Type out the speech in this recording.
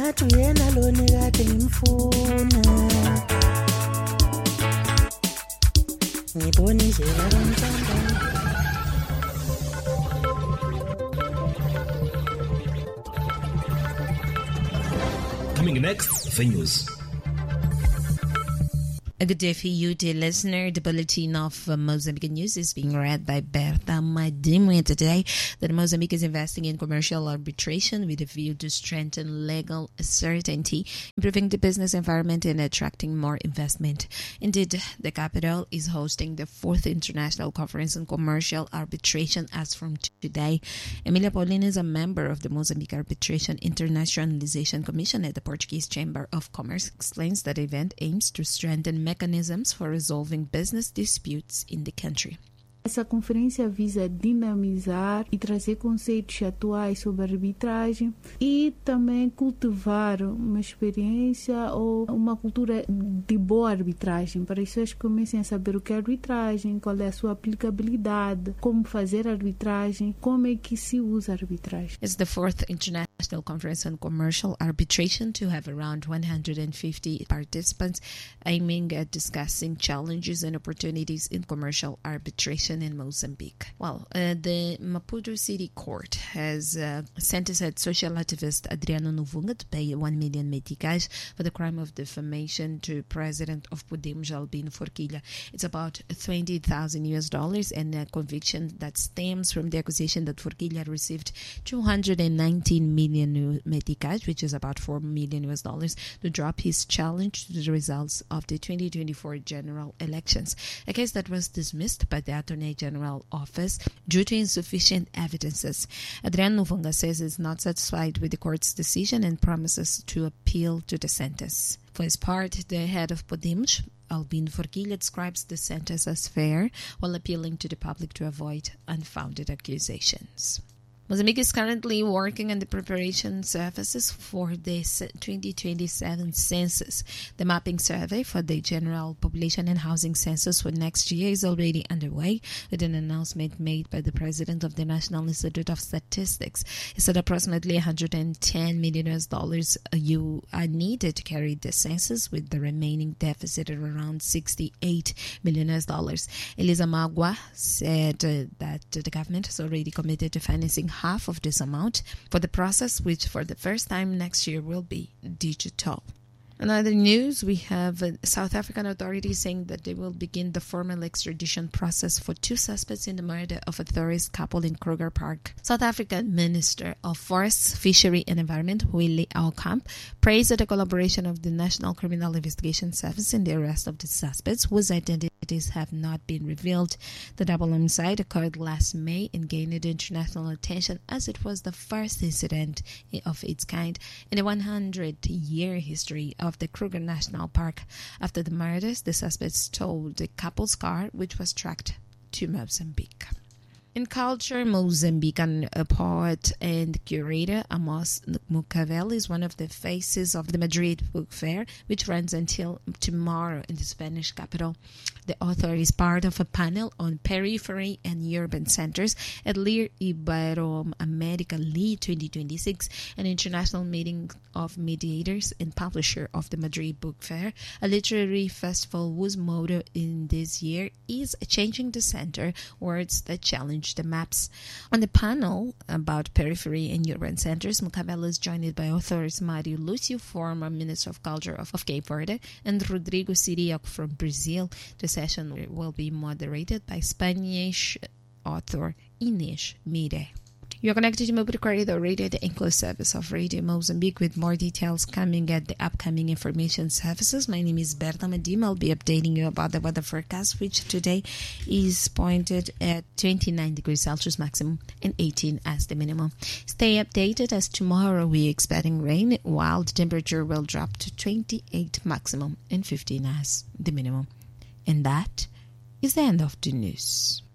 ngathi uyena lona kade ngimfuna ngibona indlela kamntanda. Coming next, venues. A good day for you, dear listener. The bulletin of Mozambican News is being read by Berta Madimwe today. That Mozambique is investing in commercial arbitration with a view to strengthen legal certainty, improving the business environment and attracting more investment. Indeed, the capital is hosting the 4th International Conference on Commercial Arbitration as from today. Emilia Paulina is a member of the Mozambique Arbitration Internationalization Commission at the Portuguese Chamber of Commerce. Explains that the event aims to strengthen mechanisms for resolving business disputes in the country. Essa conferência visa dinamizar e trazer conceitos atuais sobre arbitragem e também cultivar uma experiência ou uma cultura de boa arbitragem, para as pessoas comecem a saber o que é arbitragem, qual é a sua aplicabilidade, como fazer arbitragem, como é que se usa arbitragem. It's the 4th International Conference on Commercial Arbitration to have around 150 participants aiming at discussing challenges and opportunities in commercial arbitration in Mozambique. Well, the Maputo City Court has sentenced social activist Adriano Novunga to pay 1 million meticais for the crime of defamation to President of Podemos Albino Forquilha. It's about $20,000 and a conviction that stems from the accusation that Forquilha received 219 million meticais, which is about $4 million, to drop his challenge to the results of the 2024 general elections, a case that was dismissed by the Attorney General Office due to insufficient evidences. Adriano Novunga says he's not satisfied with the court's decision and promises to appeal to the sentence. For his part, the head of Podemos, Albino Forquilha, describes the sentence as fair while appealing to the public to avoid unfounded accusations. Mozambique is currently working on the preparation services for the 2027 census. The mapping survey for the general population and housing census for next year is already underway, with an announcement made by the president of the National Institute of Statistics. He said approximately $110 million are needed to carry the census, with the remaining deficit at around $68 million. Elisa Magua said that the government has already committed to financing half of this amount for the process, which for the first time next year will be digital. In other news, we have South African authorities saying that they will begin the formal extradition process for 2 suspects in the murder of a tourist couple in Kruger Park. South African Minister of Forests, Fishery and Environment, Willie Alkamp, praised the collaboration of the National Criminal Investigation Service in the arrest of the suspects, whose identities have not been revealed. The double homicide occurred last May and gained international attention as it was the first incident of its kind in the 100-year history of the Kruger National Park. After the murders, the suspects stole the couple's car, which was tracked to Mozambique. In culture, Mozambican poet and curator Amos Mukavel is one of the faces of the Madrid Book Fair, which runs until tomorrow in the Spanish capital. The author is part of a panel on periphery and urban centers at Lir Ibero-America Lee 2026, an international meeting of mediators and publisher of the Madrid Book Fair, a literary festival whose motto in this year is changing the center, words that challenge the maps. On the panel about periphery and urban centers, Mukavel is joined by authors Mário Lúcio, former Minister of Culture of Cape Verde, and Rodrigo Siriaco from Brazil. The session will be moderated by Spanish author Inês Mire. You're connected to Maputo Corridor Radio, the English service of Radio Mozambique, with more details coming at the upcoming information services. My name is Berta Madim. I'll be updating you about the weather forecast, which today is pointed at 29 degrees Celsius maximum and 18 as the minimum. Stay updated, as tomorrow we're expecting rain, while the temperature will drop to 28 maximum and 15 as the minimum. And that is the end of the news.